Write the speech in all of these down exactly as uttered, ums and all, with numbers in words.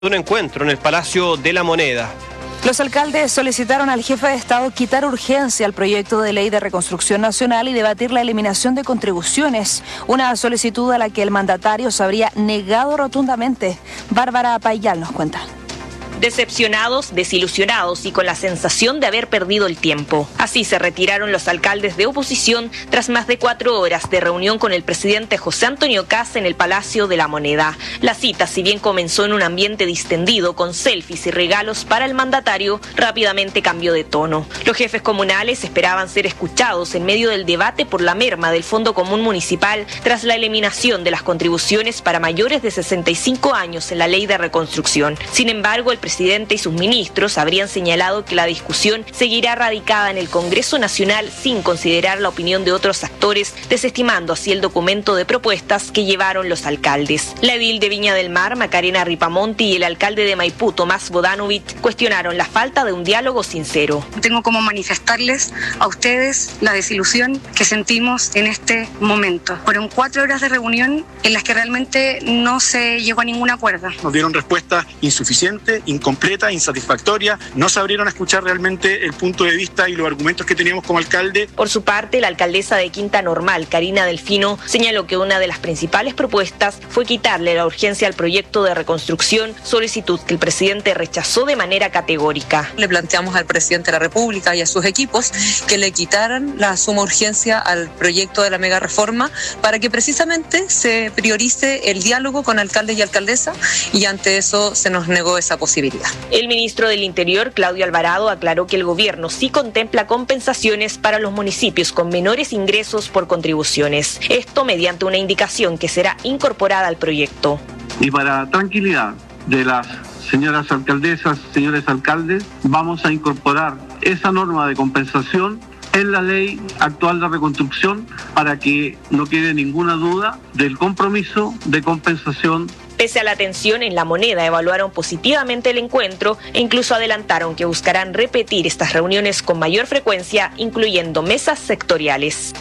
Un encuentro en el Palacio de la Moneda. Los alcaldes solicitaron al jefe de Estado quitar urgencia al proyecto de ley de reconstrucción nacional y debatir la eliminación de contribuciones, una solicitud a la que el mandatario se habría negado rotundamente. Bárbara Payal nos cuenta. Decepcionados, desilusionados y con la sensación de haber perdido el tiempo. Así se retiraron los alcaldes de oposición tras más de cuatro horas de reunión con el presidente José Antonio Kast en el Palacio de la Moneda. La cita, si bien comenzó en un ambiente distendido con selfies y regalos para el mandatario, rápidamente cambió de tono. Los jefes comunales esperaban ser escuchados en medio del debate por la merma del Fondo Común Municipal tras la eliminación de las contribuciones para mayores de sesenta y cinco años en la Ley de Reconstrucción. Sin embargo, el presidente presidente y sus ministros habrían señalado que la discusión seguirá radicada en el Congreso Nacional sin considerar la opinión de otros actores, desestimando así el documento de propuestas que llevaron los alcaldes. La edil de Viña del Mar, Macarena Ripamonti, y el alcalde de Maipú, Tomás Bodanovich, cuestionaron la falta de un diálogo sincero. Tengo como manifestarles a ustedes la desilusión que sentimos en este momento. Fueron cuatro horas de reunión en las que realmente no se llegó a ningún acuerdo. Nos dieron respuesta insuficiente, incompleta, insatisfactoria, no sabrían escuchar realmente el punto de vista y los argumentos que teníamos como alcalde. Por su parte, la alcaldesa de Quinta Normal, Karina Delfino, señaló que una de las principales propuestas fue quitarle la urgencia al proyecto de reconstrucción, solicitud que el presidente rechazó de manera categórica. Le planteamos al presidente de la República y a sus equipos que le quitaran la suma urgencia al proyecto de la mega reforma para que precisamente se priorice el diálogo con alcaldes y alcaldesas, y ante eso se nos negó esa posibilidad. El ministro del Interior, Claudio Alvarado, aclaró que el gobierno sí contempla compensaciones para los municipios con menores ingresos por contribuciones. Esto mediante una indicación que será incorporada al proyecto. Y para tranquilidad de las señoras alcaldesas, señores alcaldes, vamos a incorporar esa norma de compensación en la ley actual de reconstrucción para que no quede ninguna duda del compromiso de compensación. Pese a la tensión en La Moneda, evaluaron positivamente el encuentro e incluso adelantaron que buscarán repetir estas reuniones con mayor frecuencia, incluyendo mesas sectoriales.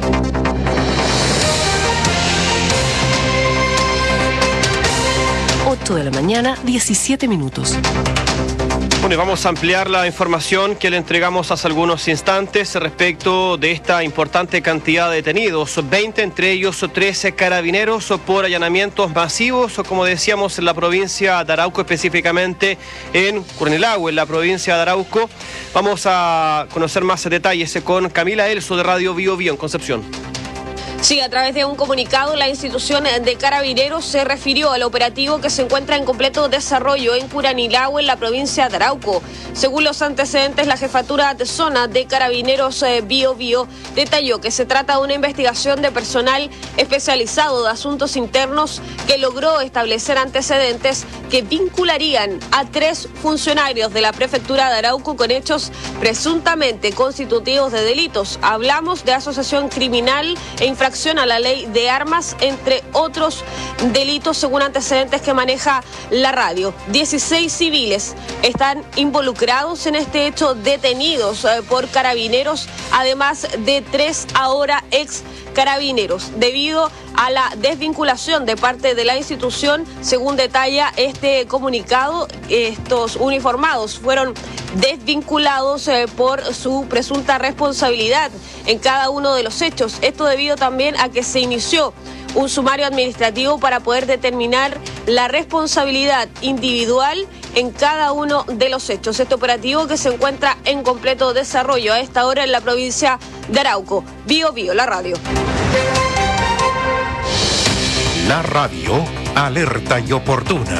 ocho de la mañana, diecisiete minutos. Bueno, y vamos a ampliar la información que le entregamos hace algunos instantes respecto de esta importante cantidad de detenidos. veinte, entre ellos trece carabineros por allanamientos masivos, como decíamos, en la provincia de Arauco, específicamente en Curanilahue, en la provincia de Arauco. Vamos a conocer más detalles con Camila Elso de Radio Bio Bio en Concepción. Sí, a través de un comunicado, la institución de Carabineros se refirió al operativo que se encuentra en completo desarrollo en Curanilahue, en la provincia de Arauco. Según los antecedentes, la jefatura de zona de Carabineros eh, Bio Bio detalló que se trata de una investigación de personal especializado de asuntos internos que logró establecer antecedentes que vincularían a tres funcionarios de la prefectura de Arauco con hechos presuntamente constitutivos de delitos. Hablamos de asociación criminal e infracción a la ley de armas, entre otros delitos, según antecedentes que maneja la radio. dieciséis civiles están involucrados en este hecho, detenidos eh, por carabineros, además de tres ahora ex carabineros, debido a la desvinculación de parte de la institución. Según detalla este comunicado, estos uniformados fueron desvinculados eh, por su presunta responsabilidad en cada uno de los hechos. Esto debido también a que se inició un sumario administrativo para poder determinar la responsabilidad individual en cada uno de los hechos. Este operativo que se encuentra en completo desarrollo a esta hora en la provincia de Arauco. Bio Bio, la radio. La radio, alerta y oportuna.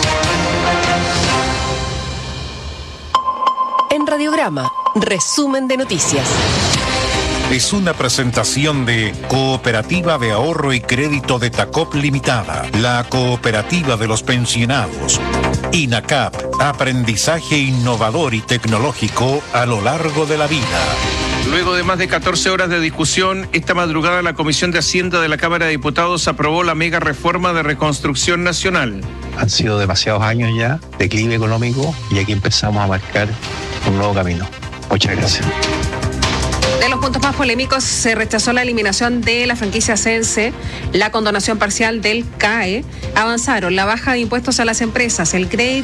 En Radiograma, resumen de noticias. Es una presentación de Cooperativa de Ahorro y Crédito de Tacop Limitada, la cooperativa de los pensionados. INACAP, aprendizaje innovador y tecnológico a lo largo de la vida. Luego de más de catorce horas de discusión, esta madrugada la Comisión de Hacienda de la Cámara de Diputados aprobó la mega reforma de reconstrucción nacional. Han sido demasiados años ya, declive económico, y aquí empezamos a marcar un nuevo camino. Muchas gracias. De los puntos más polémicos, se rechazó la eliminación de la franquicia Sense, la condonación parcial del C A E, avanzaron la baja de impuestos a las empresas, el crédito